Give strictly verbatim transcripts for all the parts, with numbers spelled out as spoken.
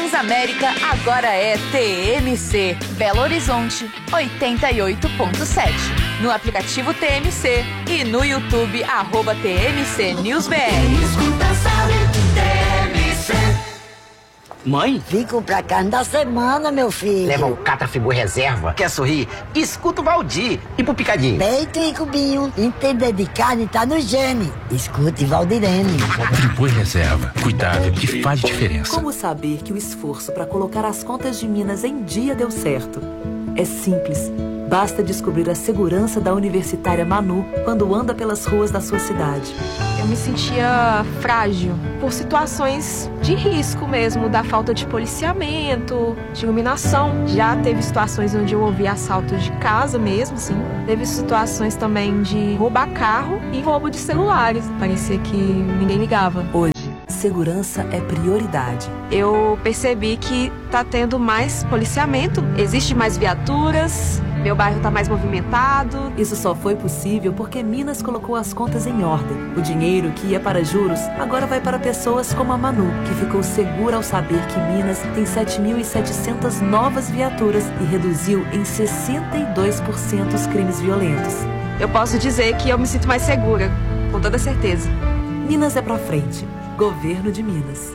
Transamérica agora é T M C. Belo Horizonte, oitenta e oito ponto sete. No aplicativo T M C e no YouTube, arroba T M C News B R. Mãe? Vim comprar carne da semana, meu filho. Leva um Catafigu reserva. Quer sorrir? Escuta o Valdir. E pro picadinho? Peito e cubinho. Entender de carne tá no gene. Escute Valdirene. Friboi reserva. Cuidado que faz diferença. Como saber que o esforço para colocar as contas de Minas em dia deu certo? É simples. Basta descobrir a segurança da universitária Manu quando anda pelas ruas da sua cidade. Eu me sentia frágil por situações de risco mesmo, da falta de policiamento, de iluminação. Já teve situações onde eu ouvi assaltos de casa mesmo, sim. Teve situações também de roubar carro e roubo de celulares. Parecia que ninguém ligava. Hoje, segurança é prioridade. Eu percebi que tá tendo mais policiamento, existe mais viaturas, meu bairro tá mais movimentado. Isso só foi possível porque Minas colocou as contas em ordem. O dinheiro que ia para juros agora vai para pessoas como a Manu, que ficou segura ao saber que Minas tem sete mil e setecentas novas viaturas e reduziu em sessenta e dois por cento os crimes violentos. Eu posso dizer que eu me sinto mais segura, com toda certeza. Minas é pra frente. Governo de Minas.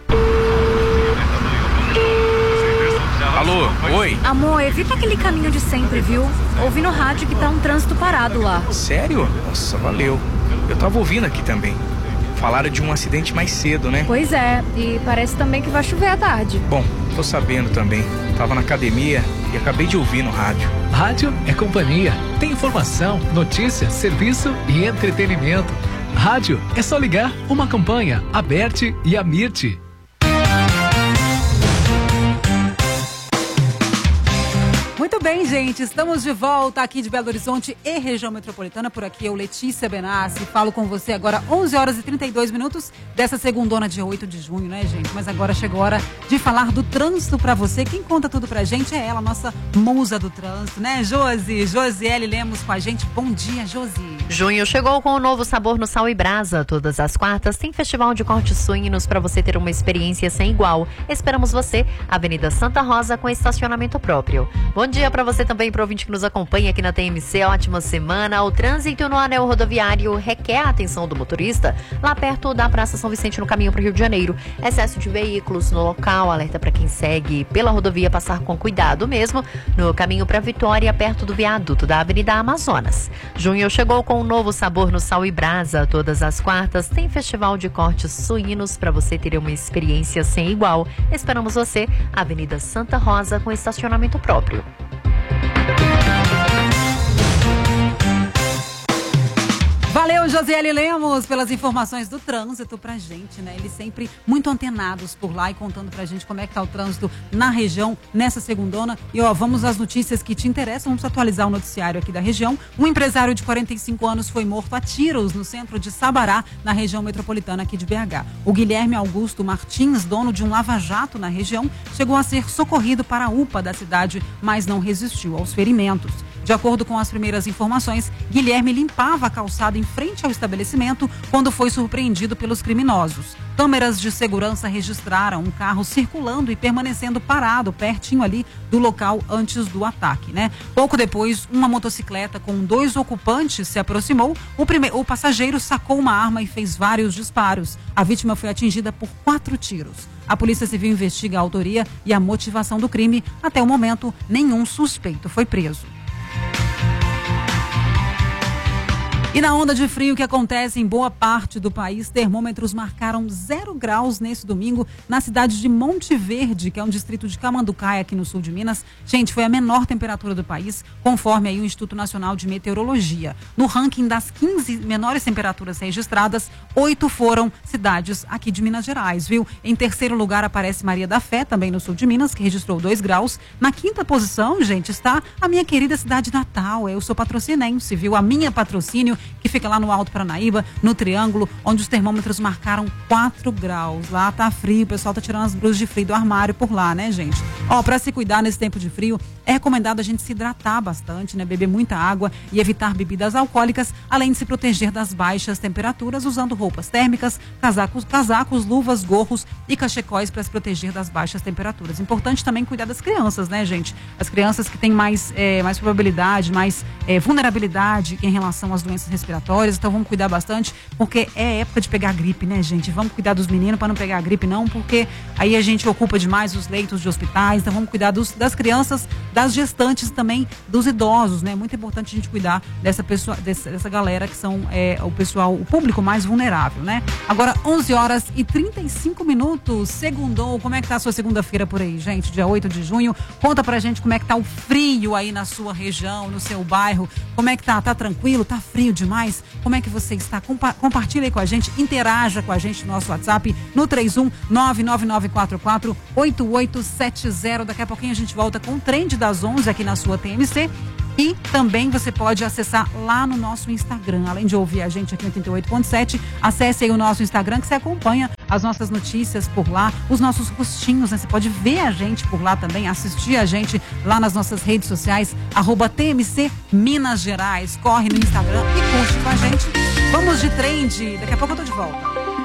Alô, oi? Amor, evita aquele caminho de sempre, viu? Ouvi no rádio que tá um trânsito parado lá. Sério? Nossa, valeu. Eu tava ouvindo aqui também. Falaram de um acidente mais cedo, né? Pois é, e parece também que vai chover à tarde. Bom, tô sabendo também. Tava na academia e acabei de ouvir no rádio. Rádio é companhia. Tem informação, notícia, serviço e entretenimento. Rádio é só ligar. Uma campanha, Aberte e Amirte. Muito bem, gente, estamos de volta aqui de Belo Horizonte e região metropolitana. Por aqui eu, Letícia Benassi, falo com você agora onze horas e trinta e dois minutos dessa segundona, dia oito de junho, né, gente? Mas agora chegou a hora de falar do trânsito pra você. Quem conta tudo pra gente é ela, nossa musa do trânsito, né, Josi? Josiele Lemos com a gente. Bom dia, Josi. Junho chegou com um novo sabor no Sal e Brasa. Todas as quartas tem festival de cortes suínos para você ter uma experiência sem igual. Esperamos você, Avenida Santa Rosa, com estacionamento próprio. Bom dia para você também, pro ouvinte que nos acompanha aqui na T M C. Ótima semana. O trânsito no anel rodoviário requer a atenção do motorista lá perto da Praça São Vicente, no caminho para o Rio de Janeiro. Excesso de veículos no local, alerta para quem segue pela rodovia passar com cuidado mesmo. No caminho para Vitória, perto do viaduto da Avenida Amazonas. Junho chegou com um novo sabor no Sal e Brasa. Todas as quartas tem festival de cortes suínos para você ter uma experiência sem igual. Esperamos você, Avenida Santa Rosa, com estacionamento próprio. Valeu, Josiele Lemos, pelas informações do trânsito pra gente, né? Eles sempre muito antenados por lá e contando pra gente como é que tá o trânsito na região nessa segundona. E ó, vamos às notícias que te interessam, vamos atualizar o noticiário aqui da região. Um empresário de quarenta e cinco anos foi morto a tiros no centro de Sabará, na região metropolitana aqui de B H. O Guilherme Augusto Martins, dono de um lava-jato na região, chegou a ser socorrido para a U P A da cidade, mas não resistiu aos ferimentos. De acordo com as primeiras informações, Guilherme limpava a calçada em frente ao estabelecimento quando foi surpreendido pelos criminosos. Câmeras de segurança registraram um carro circulando e permanecendo parado pertinho ali do local antes do ataque, né? Pouco depois, uma motocicleta com dois ocupantes se aproximou. O, prime... o passageiro sacou uma arma e fez vários disparos. A vítima foi atingida por quatro tiros. A Polícia Civil investiga a autoria e a motivação do crime. Até o momento, nenhum suspeito foi preso. E na onda de frio que acontece em boa parte do país, termômetros marcaram zero graus nesse domingo na cidade de Monte Verde, que é um distrito de Camanducaia, aqui no sul de Minas. Gente, foi a menor temperatura do país, conforme aí o Instituto Nacional de Meteorologia. No ranking das quinze menores temperaturas registradas, oito foram cidades aqui de Minas Gerais, viu? Em terceiro lugar aparece Maria da Fé, também no sul de Minas, que registrou dois graus. Na quinta posição, gente, está a minha querida cidade natal. Eu sou patrocinense, viu? A minha patrocínio que fica lá no Alto Paranaíba, no Triângulo, onde os termômetros marcaram quatro graus. Lá tá frio, o pessoal tá tirando as blusas de frio do armário por lá, né, gente? Ó, pra se cuidar nesse tempo de frio, é recomendado a gente se hidratar bastante, né? Beber muita água e evitar bebidas alcoólicas, além de se proteger das baixas temperaturas, usando roupas térmicas, casacos, casacos, luvas, gorros e cachecóis para se proteger das baixas temperaturas. Importante também cuidar das crianças, né, gente? As crianças que têm mais, é, mais probabilidade, mais é, vulnerabilidade em relação às doenças respiratórias, então vamos cuidar bastante, porque é época de pegar gripe, né, gente? Vamos cuidar dos meninos para não pegar a gripe, não, porque aí a gente ocupa demais os leitos de hospitais, então vamos cuidar dos, das crianças, das gestantes também, dos idosos, né? Muito importante a gente cuidar dessa pessoa, dessa, dessa galera que são é, o pessoal, o público mais vulnerável, né? Agora, onze horas e trinta e cinco minutos, segundou. Como é que tá a sua segunda-feira por aí, gente? Dia oito de junho. Conta pra gente como é que tá o frio aí na sua região, no seu bairro. Como é que tá? Tá tranquilo? Tá frio demais? Como é que você está? Compa- compartilha aí com a gente, interaja com a gente no nosso WhatsApp, no três um nove nove nove quatro quatro oito oito sete zero. Daqui a pouquinho a gente volta com o Trend das onze aqui na sua T M C. E também você pode acessar lá no nosso Instagram. Além de ouvir a gente aqui no oitenta e oito ponto sete, acesse aí o nosso Instagram, que você acompanha as nossas notícias por lá, os nossos rostinhos, né? Você pode ver a gente por lá também, assistir a gente lá nas nossas redes sociais, arroba T M C Minas Gerais. Corre no Instagram e curte com a gente. Vamos de trend. Daqui a pouco eu tô de volta.